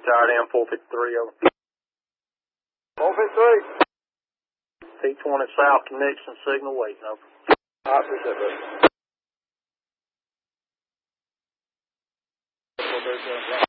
Tower down 453 over. 453. T20 south to Nixon, signal waiting over. I appreciate that.